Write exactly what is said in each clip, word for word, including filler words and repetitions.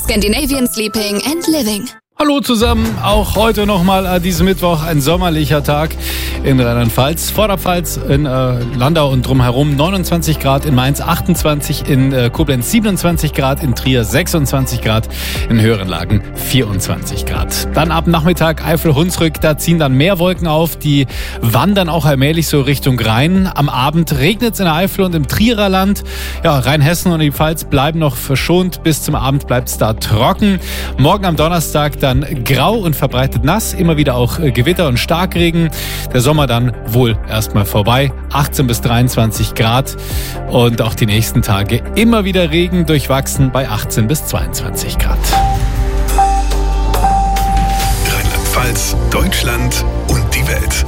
Scandinavian Sleeping and Living. Hallo zusammen, auch heute nochmal an diesem Mittwoch ein sommerlicher Tag in Rheinland-Pfalz, Vorderpfalz, in äh, Landau und drumherum neunundzwanzig Grad, in Mainz achtundzwanzig, in äh, Koblenz siebenundzwanzig Grad, in Trier sechsundzwanzig Grad, in höheren Lagen vierundzwanzig Grad. Dann ab Nachmittag Eifel-Hunsrück, da ziehen dann mehr Wolken auf, die wandern auch allmählich so Richtung Rhein. Am Abend regnet es in der Eifel und im Trierer Land. Ja, Rheinhessen und die Pfalz bleiben noch verschont, bis zum Abend bleibt es da trocken. Morgen am Donnerstag dann Dann grau und verbreitet nass, immer wieder auch Gewitter und Starkregen. Der Sommer dann wohl erstmal vorbei, achtzehn bis dreiundzwanzig Grad und auch die nächsten Tage immer wieder Regen, durchwachsen bei achtzehn bis zweiundzwanzig Grad. Rheinland-Pfalz, Deutschland und die Welt.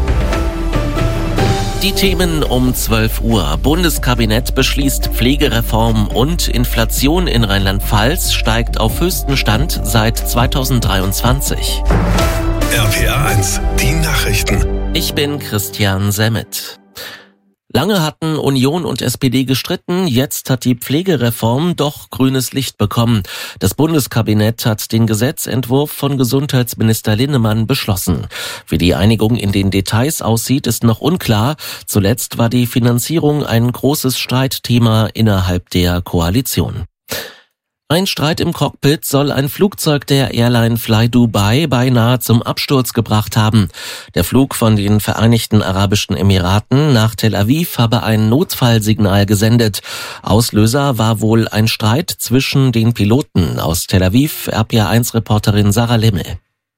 Die Themen um zwölf Uhr. Bundeskabinett beschließt Pflegereform und Inflation in Rheinland-Pfalz steigt auf höchsten Stand seit zweitausenddreiundzwanzig. R P R eins, die Nachrichten. Ich bin Christian Semmet. Lange hatten Union und S P D gestritten, jetzt hat die Pflegereform doch grünes Licht bekommen. Das Bundeskabinett hat den Gesetzentwurf von Gesundheitsminister Linnemann beschlossen. Wie die Einigung in den Details aussieht, ist noch unklar. Zuletzt war die Finanzierung ein großes Streitthema innerhalb der Koalition. Ein Streit im Cockpit soll ein Flugzeug der Airline Fly Dubai beinahe zum Absturz gebracht haben. Der Flug von den Vereinigten Arabischen Emiraten nach Tel Aviv habe ein Notfallsignal gesendet. Auslöser war wohl ein Streit zwischen den Piloten. Aus Tel Aviv, R P R eins Reporterin Sarah Limmel.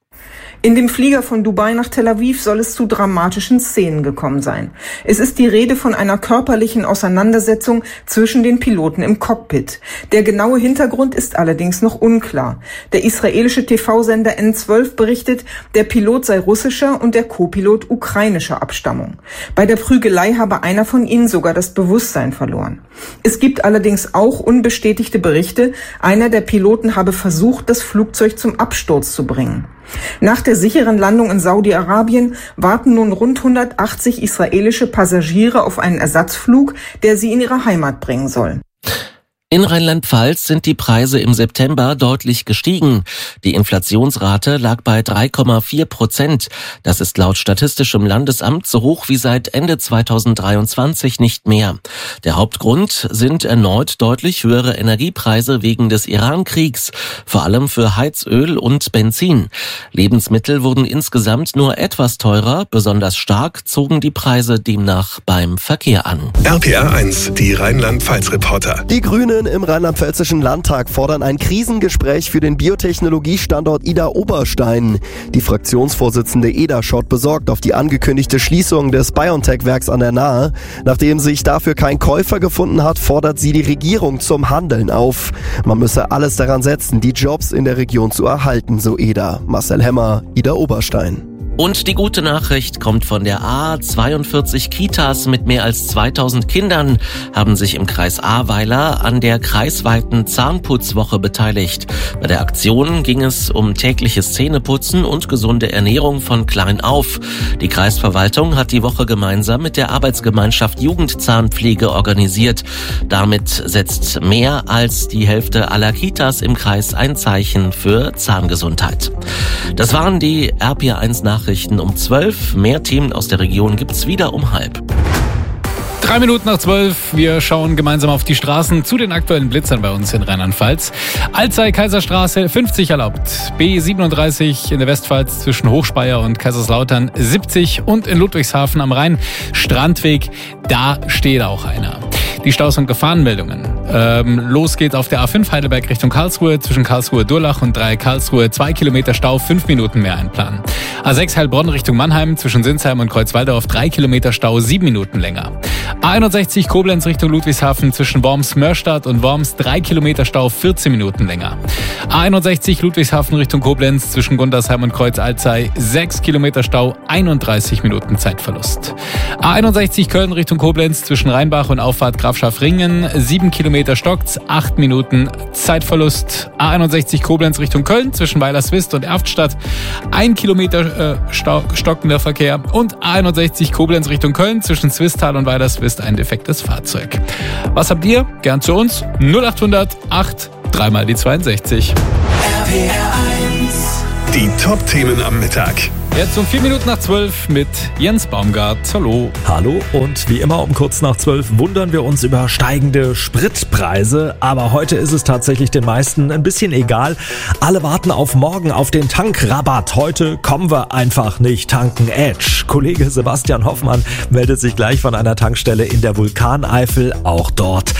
In dem Flieger von Dubai nach Tel Aviv soll es zu dramatischen Szenen gekommen sein. Es ist die Rede von einer körperlichen Auseinandersetzung zwischen den Piloten im Cockpit. Der genaue Hintergrund ist allerdings noch unklar. Der israelische T V-Sender N zwölf berichtet, der Pilot sei russischer und der Co-Pilot ukrainischer Abstammung. Bei der Prügelei habe einer von ihnen sogar das Bewusstsein verloren. Es gibt allerdings auch unbestätigte Berichte, einer der Piloten habe versucht, das Flugzeug zum Absturz zu bringen. Nach der sicheren Landung in Saudi-Arabien warten nun rund hundertachtzig israelische Passagiere auf einen Ersatzflug, der sie in ihre Heimat bringen soll. In Rheinland-Pfalz sind die Preise im September deutlich gestiegen. Die Inflationsrate lag bei drei Komma vier Prozent. Das ist laut Statistischem Landesamt so hoch wie seit Ende zweitausenddreiundzwanzig nicht mehr. Der Hauptgrund sind erneut deutlich höhere Energiepreise wegen des Iran-Kriegs, vor allem für Heizöl und Benzin. Lebensmittel wurden insgesamt nur etwas teurer, besonders stark zogen die Preise demnach beim Verkehr an. R P R eins, die Rheinland-Pfalz-Reporter. Die Grünen im Rheinland-Pfälzischen Landtag fordern ein Krisengespräch für den Biotechnologiestandort Idar-Oberstein. Die Fraktionsvorsitzende Eder schaut besorgt auf die angekündigte Schließung des BioNTech-Werks an der Nahe. Nachdem sich dafür kein Käufer gefunden hat, fordert sie die Regierung zum Handeln auf. Man müsse alles daran setzen, die Jobs in der Region zu erhalten, so Eder. Marcel Hemmer, Idar-Oberstein. Und die gute Nachricht kommt von der A. zweiundvierzig Kitas mit mehr als zweitausend Kindern haben sich im Kreis Ahrweiler an der kreisweiten Zahnputzwoche beteiligt. Bei der Aktion ging es um tägliches Zähneputzen und gesunde Ernährung von klein auf. Die Kreisverwaltung hat die Woche gemeinsam mit der Arbeitsgemeinschaft Jugendzahnpflege organisiert. Damit setzt mehr als die Hälfte aller Kitas im Kreis ein Zeichen für Zahngesundheit. Das waren die R P R eins Nachrichten um zwölf. Mehr Themen aus der Region gibt's wieder um halb. Drei Minuten nach zwölf. Wir schauen gemeinsam auf die Straßen zu den aktuellen Blitzern bei uns in Rheinland-Pfalz. Alzey-Kaiserstraße fünfzig erlaubt. B siebenunddreißig in der Westpfalz zwischen Hochspeyer und Kaiserslautern siebzig und in Ludwigshafen am Rhein Strandweg. Da steht auch einer. Die Staus- und Gefahrenmeldungen. Ähm, los geht's auf der A fünf Heidelberg Richtung Karlsruhe zwischen Karlsruhe-Durlach und Dreieck Karlsruhe. Zwei Kilometer Stau, fünf Minuten mehr einplanen. A sechs Heilbronn Richtung Mannheim zwischen Sinsheim und Kreuzwaldorf. Drei Kilometer Stau, sieben Minuten länger. A einundsechzig Koblenz Richtung Ludwigshafen zwischen Worms-Mörstadt und Worms. Drei Kilometer Stau, vierzehn Minuten länger. A einundsechzig Ludwigshafen Richtung Koblenz zwischen Gundersheim und Kreuz-Alzey. Sechs Kilometer Stau, einunddreißig Minuten Zeitverlust. A einundsechzig Köln Richtung Koblenz zwischen Rheinbach und Auffahrt Grafschaft-Ringen. Sieben Kilometer stockt's, acht Minuten Zeitverlust. A einundsechzig Koblenz Richtung Köln zwischen Weilerswist und Erftstadt. Ein Kilometer äh, stau- stockender Verkehr. Und A einundsechzig Koblenz Richtung Köln zwischen Zwistal und Weilerswist ein defektes Fahrzeug. Was habt ihr? Gern zu uns. null achthundert acht, dreimal die zweiundsechzig. R P R eins. Die Top-Themen am Mittag. Jetzt um vier Minuten nach zwölf mit Jens Baumgart. Hallo. Hallo, und wie immer um kurz nach zwölf wundern wir uns über steigende Spritpreise. Aber heute ist es tatsächlich den meisten ein bisschen egal. Alle warten auf morgen, auf den Tankrabatt. Heute kommen wir einfach nicht tanken. Edge. Kollege Sebastian Hoffmann meldet sich gleich von einer Tankstelle in der Vulkaneifel. Auch dort